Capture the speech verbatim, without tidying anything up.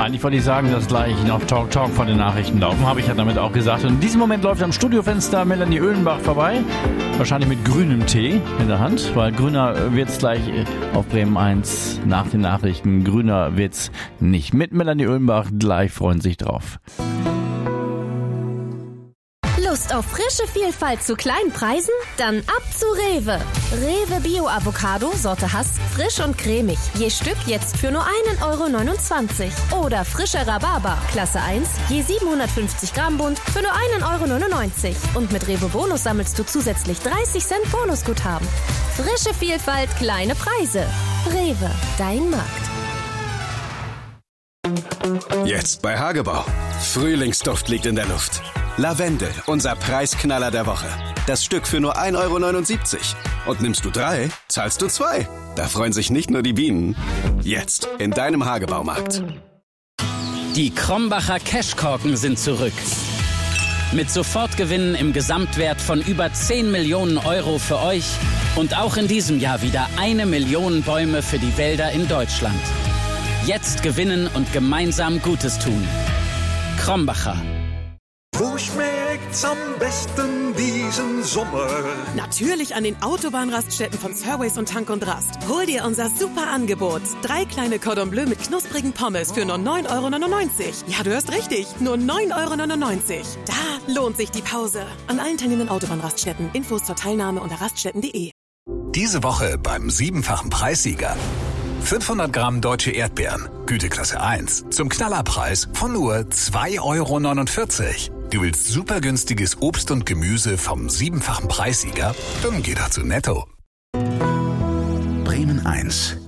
Eigentlich wollte ich sagen, dass gleich noch Talk Talk vor den Nachrichten laufen, habe ich ja damit auch gesagt. Und in diesem Moment läuft am Studiofenster Melanie Oehlenbach vorbei. Wahrscheinlich mit grünem Tee in der Hand, weil grüner wird's gleich auf Bremen eins nach den Nachrichten. Grüner wird's nicht. Mit Melanie Oehlenbach gleich freuen sich drauf. Lust auf frische Vielfalt zu kleinen Preisen? Dann ab zu Rewe. Rewe Bio Avocado, Sorte Hass, frisch und cremig. Je Stück jetzt für nur einen Euro neunundzwanzig. Oder frischer Rhabarber, Klasse eins, je siebenhundertfünfzig Gramm Bund für nur einen Euro neunundneunzig. Und mit Rewe Bonus sammelst du zusätzlich dreißig Cent Bonusguthaben. Frische Vielfalt, kleine Preise. Rewe, dein Markt. Jetzt bei Hagebau. Frühlingsduft liegt in der Luft. Lavendel, unser Preisknaller der Woche. Das Stück für nur ein Euro neunundsiebzig. Und nimmst du drei, zahlst du zwei. Da freuen sich nicht nur die Bienen. Jetzt in deinem Hagebaumarkt. Die Krombacher Cashkorken sind zurück. Mit Sofortgewinnen im Gesamtwert von über zehn Millionen Euro für euch und auch in diesem Jahr wieder eine Million Bäume für die Wälder in Deutschland. Jetzt gewinnen und gemeinsam Gutes tun. Krombacher. Wo schmeckt's am besten diesen Sommer? Natürlich an den Autobahnraststätten von Surways und Tank und Rast. Hol dir unser super Angebot. Drei kleine Cordon Bleu mit knusprigen Pommes für nur neun Euro neunundneunzig. Ja, du hörst richtig. Nur neun Euro neunundneunzig. Da lohnt sich die Pause. An allen teilnehmenden Autobahnraststätten. Infos zur Teilnahme unter raststätten punkt de. Diese Woche beim siebenfachen Preissieger. fünfhundert Gramm deutsche Erdbeeren, Güteklasse eins, zum Knallerpreis von nur zwei Euro neunundvierzig. Du willst super günstiges Obst und Gemüse vom siebenfachen Preissieger? Dann geh doch zu Netto. Bremen eins.